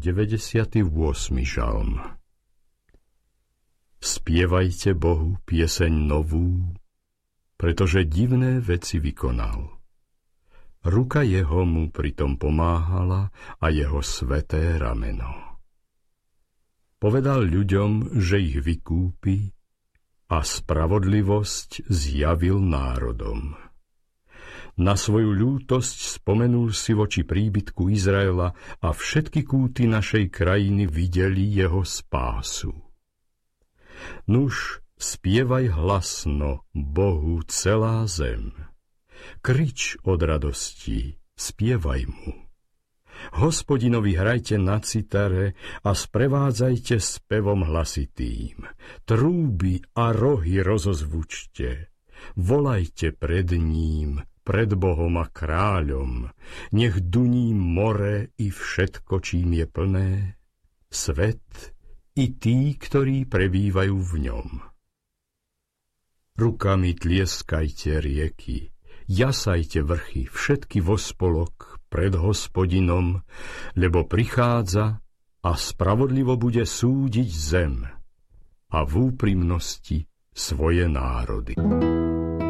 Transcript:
98. žalm. Spievajte Bohu pieseň novú, pretože divné veci vykonal. Ruka jeho mu pritom pomáhala a jeho sveté rameno. Povedal ľuďom, že ich vykúpi a spravodlivosť zjavil národom. Na svoju ľútosť spomenul si voči príbytku Izraela a všetky kúty našej krajiny videli jeho spásu. Nuž, spievaj hlasno Bohu celá zem. Krič od radosti, spievaj mu. Hospodinovi hrajte na citare a sprevádzajte spevom hlasitým. Trúby a rohy rozozvučte. Volajte pred ním, pred Bohom a kráľom. Nech duní more i všetko, čím je plné. Svet i tí, ktorí prebývajú v ňom. Rukami tlieskajte rieky, jasajte vrchy, všetky vo spolok pred Hospodinom, lebo prichádza a spravodlivo bude súdiť zem a v úprimnosti svoje národy.